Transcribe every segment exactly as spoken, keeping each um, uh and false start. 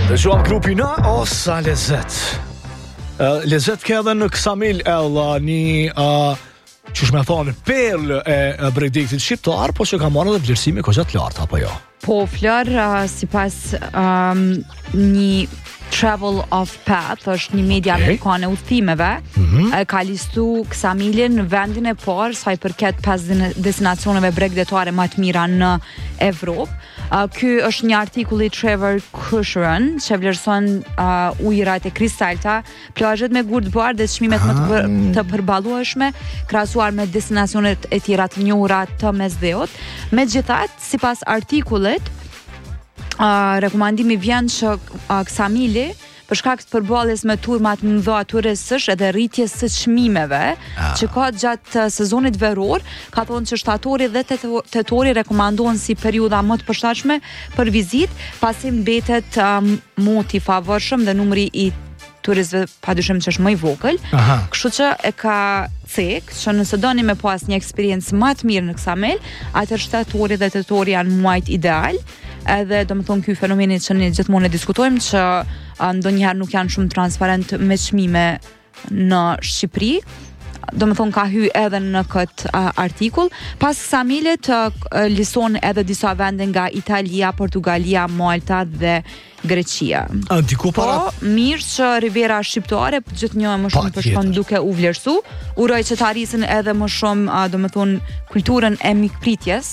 Dëgjuam grupin A, o sa lezet. Uh, lezet ke edhe në Ksamil Ella, një uh, qysh me thonë perlë e uh, breakdancit shqiptar, po që ka marrë edhe vlerësime goxha të larta, apo jo? Po, Flor, uh, sipas um, një Travel of Path, është një media okay. amerikane udhëtimeve, mm-hmm. ka listu Ksamilin në vendin e parë sa i përket pesë destinacioneve bregdetare më të mira në Evropë. Uh, ky është një artikull i Trevor Kusheron që vlerëson uh, ujërat e kristalta, plazhet me gurë të bardhë dhe çmimet më të, për, të përballueshme krahasuar me destinacionet e tjera të njohura të mesdheut. Megjithatë, sipas artikullit, Uh, rekomandimi vjen që uh, Ksamili për shkak të përballjes me turma të mëdha turistësh edhe rritjes së çmimeve ah. që ka gjatë uh, sezonit veror, ka thonë që shtatori dhe tetori rekomandohen si periudha më të përshtatshme për vizitë, pasi mbetet um, moti i favorshëm dhe numri i turistëve padyshim që është më i vogël. Kështu që e ka cek që nëse doni me pas një eksperiencë më të mirë në Ksamil, atëherë shtatori dhe tetori janë muajt ideal. Edhe do më thonë ky fenomeni që ne gjithmonë e diskutojmë që uh, ndonjëherë nuk janë shumë transparent me çmime në Shqipëri. Do më thonë ka hy edhe në këtë uh, artikull. Pas Ksamilit uh, liston edhe disa vende nga Italia, Portugalia, Malta dhe Greqia. Diku para... Po, mirë që Rivera shqiptare gjithë një më shumë përshkon duke u vlerësu. Uroj që të arrisin edhe më shumë, uh, do më thonë, kulturën e mikpritjes.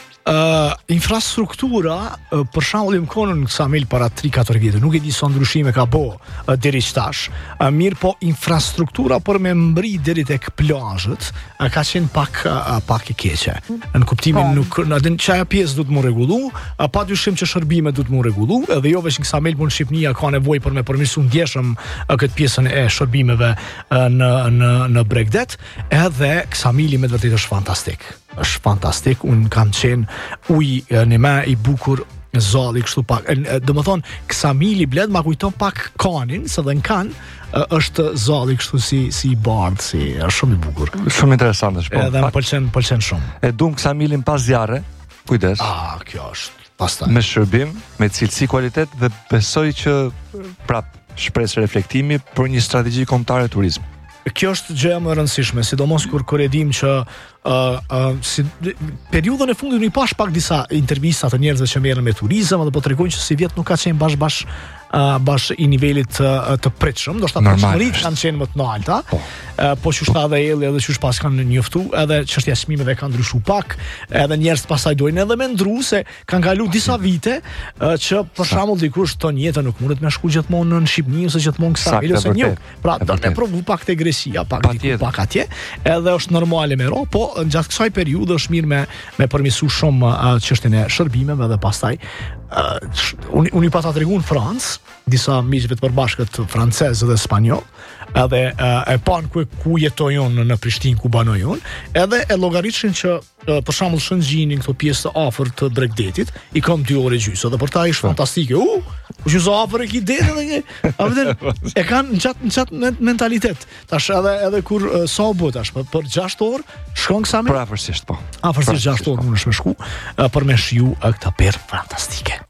Uh, infrastruktura uh, për shembull më konën në Ksamil para tri katër vjetë, nuk e di sa ndryshime ka bo uh, deri tash. Uh, mirë, po infrastruktura për me mbri deri tek plazhet uh, ka qenë pak uh, pak e keqe. Në kuptimin nuk në atë çaja pjesë duhet më rregullu, uh, padyshim që shërbimet duhet më rregullu, edhe jo vetëm Ksamil, por në Shqipëria ka nevojë për me përmirësu ndjeshëm uh, këtë pjesën e shërbimeve uh, në në në Bregdet, edhe Ksamili me të vërtetë është fantastik. Është fantastik, unë kam qenë ujë në me i bukur zalli kështu pak, do më thonë Ksamili bled ma kujton pak Kanin, se dhe në kan është zalli kështu si, si bardh, si është shumë i bukur. Shumë interesant është, po. Edhe më pëlqen, pëlqen shumë. E dum Ksamilin pas zjarre, kujdes. Ah, kjo është pastaj. Me shërbim, me cilësi, kualitet dhe besoj që prap shpresë reflektimi për një strategji kombëtare turizmi. Kjo është gjë më e rëndësishme, sidomos kur kur e dim që uh, uh, si, periudhën e fundit nuk pash pak disa intervista të njerëzve që merren me turizëm, edhe po tregojnë që si vjet nuk ka qenë bash bash uh, bash i nivelit uh, të pritshëm, ndoshta pritshmëritë kanë qenë më të larta. Po, uh, po që shta dhe elli edhe që pas kanë njoftu, edhe çështja e çmimeve ka ndryshu pak, edhe njerëz pastaj dojnë edhe me ndru se kanë kalu disa vite uh, që për shembull dikush ton jetën nuk mundet me shku gjithmonë në Shqipëri ose gjithmonë Ksamil ose një. Pra do të provu pak te Greqia, pak diku pak atje, edhe është normale me ro, po gjatë kësaj periudhe është mirë me me përmirësu shumë uh, çështjen e shërbimeve dhe pastaj uh, unë unë i pata treguar në Francë, disa miqve të përbashkët francezë dhe spanjoll, edhe uh, e pan ku ku jetojon në Prishtinë, ku banojon, edhe e llogaritshën që uh, për shembull Shëngjinin, këto pjesë të afërt të Bregdetit, i kam dy orë gjysë, dhe për ta ishte fantastike. U, u zo afër e ki det edhe a vëdër e kanë në çat në çat mentalitet. Tash edhe edhe kur uh, sa u bë tash për, për gjashtë orë shkon Ksamil. Pra afërsisht po. Afërsisht gjashtë orë unë është me shku uh, për me shiu uh, këta perë fantastike.